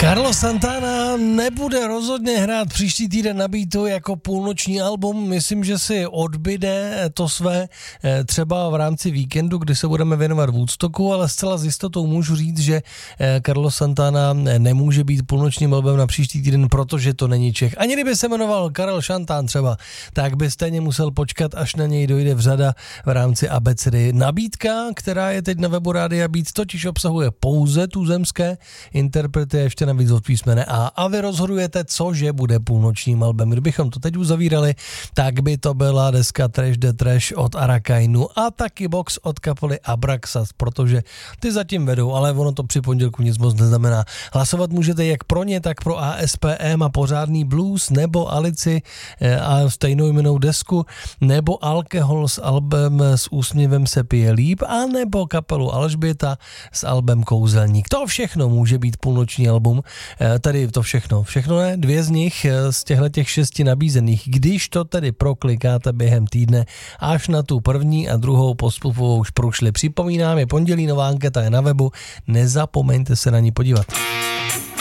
Carlos Santana nebude rozhodně hrát příští týden na Beatu jako půlnoční album. Myslím, že si odbyde to své třeba v rámci víkendu, kdy se budeme věnovat Woodstocku, ale zcela s jistotou můžu říct, že Carlos Santana nemůže být půlnočním album na příští týden, protože to není Čech. Ani kdyby se jmenoval Karel Šantán třeba, tak by stejně musel počkat, až na něj dojde v řada v rámci abecedy. Nabídka, která je teď na webu Rádia Beat, totiž obsahuje pouze tuzemské interprety, ještě navíc od písmene A. A vy rozhodujete, cože bude půlnočním albem. Kdybychom to teď uzavírali, tak by to byla deska Trash the Trash od Arakainu a taky Box od kapely Abraxas, protože ty zatím vedou, ale ono to při pondělku nic moc neznamená. Hlasovat můžete jak pro ně, tak pro ASPM a pořádný blues, nebo Alici a stejnojmennou desku, nebo Alkohol s albem S úsměvem se pije líp, a nebo kapelu Alžběta s albem Kouzelník. To všechno může být půlnoční album. Tady to všechno ne, 2 z nich z těchto 6 nabízených, když to tedy proklikáte během týdne, až na tu první a druhou postupovou už prošli. Připomínám, je pondělí, nová anketa je na webu, nezapomeňte se na ní podívat.